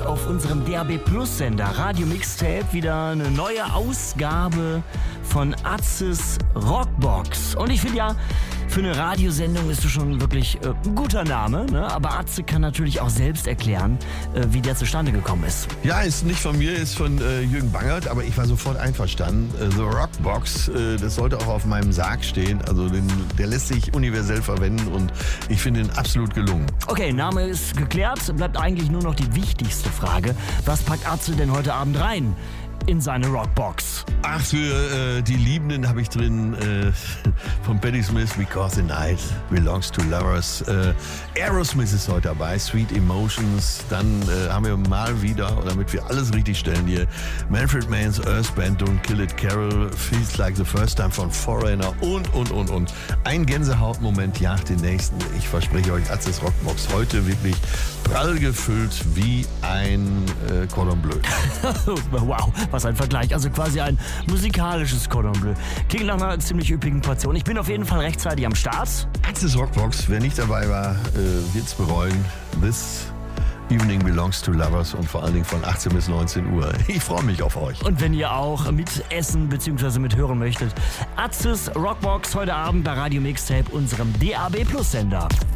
auf unserem DAB Plus Sender Radio Mixtape wieder eine neue Ausgabe von Atzes Rockbox. Und ich finde ja, für eine Radiosendung ist du schon wirklich ein guter Name, ne? Aber Atze kann natürlich auch selbst erklären, wie der zustande gekommen ist. Ja, ist nicht von mir, ist von Jürgen Bangert, aber ich war sofort einverstanden. The Rockbox, das sollte auch auf meinem Sarg stehen. Also der lässt sich universell verwenden und ich finde ihn absolut gelungen. Okay, Name ist geklärt, bleibt eigentlich nur noch die wichtigste Frage. Was packt Atze denn heute Abend rein in seine Rockbox? Ach, für die Liebenden habe ich drin von Patti Smith, Because the Night Belongs to Lovers. Aerosmith ist heute dabei, Sweet Emotions. Dann haben wir mal wieder, damit wir alles richtig stellen hier, Manfred Mann's Earth Band, Don't Kill It, Carol, Feels Like the First Time von Foreigner und. Ein Gänsehautmoment jagt den nächsten. Ich verspreche euch, Atzes Rockbox heute wirklich prall gefüllt wie ein Cordon Bleu. Wow, was ein Vergleich. Also quasi ein musikalisches Cordon Bleu. Klingt nach einer ziemlich üppigen Portion. Ich bin auf jeden Fall rechtzeitig am Start. Atzes Rockbox, wer nicht dabei war, wird's bereuen. This Evening Belongs to Lovers und vor allen Dingen von 18 bis 19 Uhr. Ich freue mich auf euch. Und wenn ihr auch mit essen bzw. mit hören möchtet, Atzes Rockbox heute Abend bei Radio Mixtape, unserem DAB Plus Sender.